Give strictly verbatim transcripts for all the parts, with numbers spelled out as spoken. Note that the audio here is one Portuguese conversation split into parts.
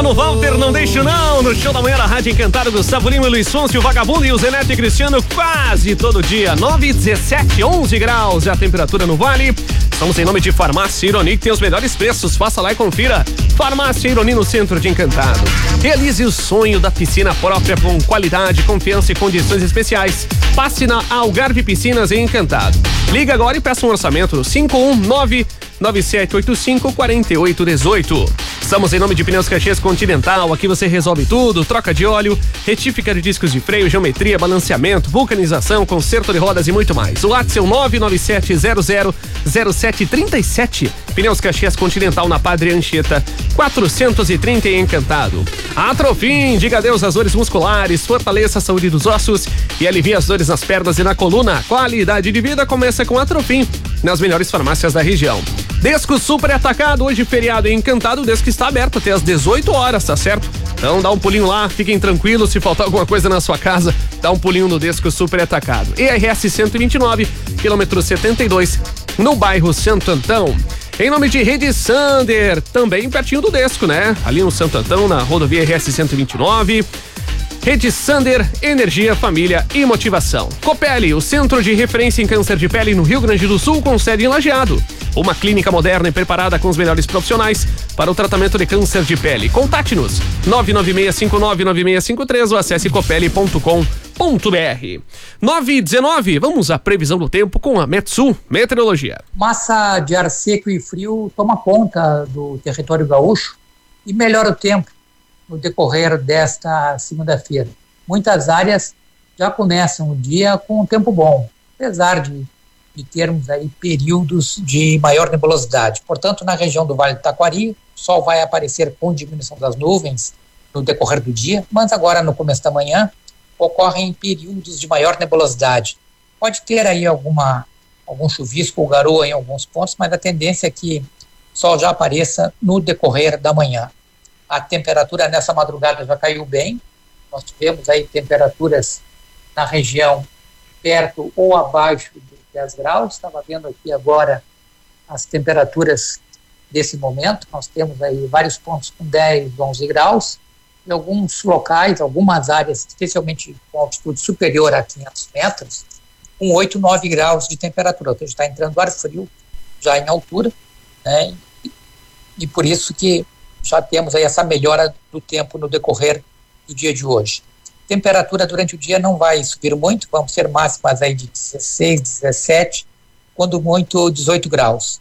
Mano Walter, não deixo não, no show da manhã da Rádio Encantada, Gustavo Lima, Luiz Sonso, o Vagabundo e o Zeneto e Cristiano quase todo dia, nove, dezessete, onze graus a temperatura no Vale. Estamos em nome de Farmácia Ironi, que tem os melhores preços, faça lá e confira. Farmácia Ironi no centro de Encantado. Realize o sonho da piscina própria com qualidade, confiança e condições especiais. Passe na Algarve Piscinas em Encantado. Liga agora e peça um orçamento no cinco um nove, nove sete oito cinco, quatro oito um oito. Estamos em nome de Pneus Caxias Continental, aqui você resolve tudo, troca de óleo, retífica de discos de freio, geometria, balanceamento, vulcanização, conserto de rodas e muito mais. O WhatsApp é o nove nove sete zero zero zero sete três sete. Pneus Caxias Continental na Padre Anchieta, quatrocentos e trinta em Encantado. Atrofim, diga adeus às dores musculares, fortaleça a saúde dos ossos e alivia as dores nas pernas e na coluna. Qualidade de vida começa com Atrofim, nas melhores farmácias da região. Desco Super Atacado, hoje feriado em Encantado, o Desco está aberto até às dezoito horas, tá certo? Então dá um pulinho lá, fiquem tranquilos, se faltar alguma coisa na sua casa, dá um pulinho no Desco Super Atacado. E R S cento e vinte e nove, quilômetro setenta e dois, no bairro Santo Antão. Em nome de Rede Sander, também pertinho do Desco, né? Ali no Santo Antão, na rodovia R S cento e vinte e nove. Rede Sander, energia, família e motivação. Copeli, o centro de referência em câncer de pele no Rio Grande do Sul, com sede em Lajeado. Uma clínica moderna e preparada com os melhores profissionais para o tratamento de câncer de pele. Contate-nos nove nove seis cinco nove nove seis cinco três ou acesse copeli ponto com ponto br. nove e dezenove, vamos à previsão do tempo com a Metsul Meteorologia. Massa de ar seco e frio toma conta do território gaúcho e melhora o tempo no decorrer desta segunda-feira. Muitas áreas já começam o dia com um tempo bom, apesar de, de termos aí períodos de maior nebulosidade. Portanto, na região do Vale do Taquari, o sol vai aparecer com diminuição das nuvens no decorrer do dia, mas agora no começo da manhã ocorrem períodos de maior nebulosidade. Pode ter aí alguma, algum chuvisco ou garoa em alguns pontos, mas a tendência é que o sol já apareça no decorrer da manhã. A temperatura nessa madrugada já caiu bem, nós tivemos aí temperaturas na região perto ou abaixo de dez graus, estava vendo aqui agora as temperaturas desse momento, nós temos aí vários pontos com dez, onze graus, e alguns locais, algumas áreas, especialmente com altitude superior a quinhentos metros, com oito, nove graus de temperatura, ou seja, está entrando ar frio já em altura, né, e, e por isso que já temos aí essa melhora do tempo no decorrer do dia de hoje. Temperatura durante o dia não vai subir muito, vamos ter máximas aí de dezesseis, dezessete, quando muito dezoito graus.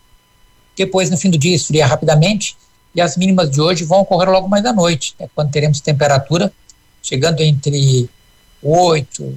Depois, no fim do dia, esfria rapidamente e as mínimas de hoje vão ocorrer logo mais à noite, né, quando teremos temperatura chegando entre oito,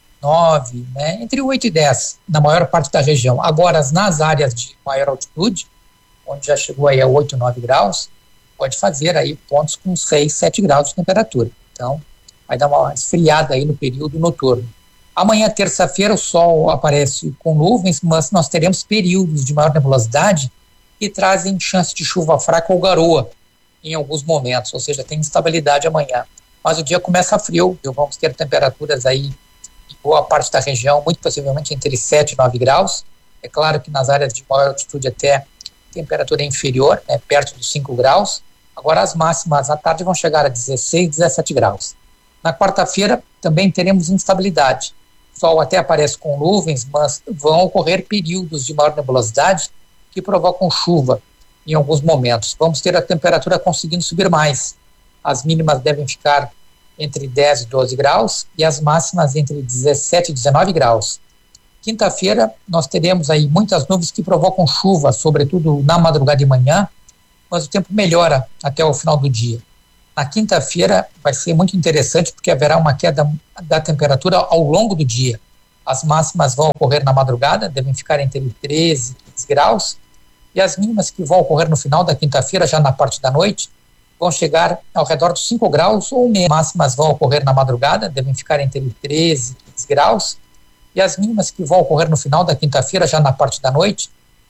nove, né, entre oito e dez na maior parte da região. Agora, nas áreas de maior altitude, onde já chegou aí a oito, nove graus, pode fazer aí pontos com seis, sete graus de temperatura. Então, vai dar uma esfriada aí no período noturno. Amanhã, terça-feira, o sol aparece com nuvens, mas nós teremos períodos de maior nebulosidade que trazem chance de chuva fraca ou garoa em alguns momentos, ou seja, tem instabilidade amanhã. Mas o dia começa frio, vamos ter temperaturas aí em boa parte da região, muito possivelmente entre sete e nove graus. É claro que nas áreas de maior altitude até temperatura inferior, né, perto dos cinco graus. Agora as máximas à tarde vão chegar a dezesseis, dezessete graus. Na quarta-feira também teremos instabilidade. O sol até aparece com nuvens, mas vão ocorrer períodos de maior nebulosidade que provocam chuva em alguns momentos. Vamos ter a temperatura conseguindo subir mais. As mínimas devem ficar entre dez e doze graus e as máximas entre dezessete e dezenove graus. Quinta-feira nós teremos aí muitas nuvens que provocam chuva, sobretudo na madrugada de manhã, mas o tempo melhora até o final do dia. Na quinta-feira vai ser muito interessante porque haverá uma queda da temperatura ao longo do dia. As máximas vão ocorrer na madrugada, devem ficar entre treze e quinze graus, e as mínimas que vão ocorrer no final da quinta-feira, já na parte da noite, vão chegar ao redor dos cinco graus ou menos. As máximas vão ocorrer na madrugada, devem ficar entre treze e quinze graus, e as mínimas que vão ocorrer no final da quinta-feira, já na parte da noite,